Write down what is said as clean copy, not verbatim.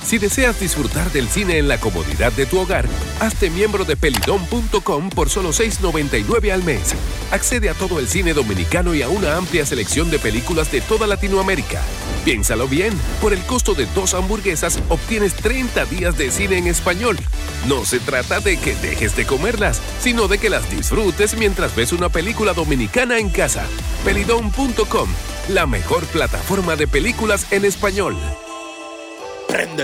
Si deseas disfrutar del cine en la comodidad de tu hogar, hazte miembro de pelidon.com por solo $6.99 al mes. Accede a todo el cine dominicano y a una amplia selección de películas de toda Latinoamérica. Piénsalo bien, por el costo de 2 hamburguesas obtienes 30 días de cine en español. No se trata de que dejes de comerlas, sino de que las disfrutes mientras ves una película dominicana en casa. Pelidon.com, la mejor plataforma de películas en español. Prende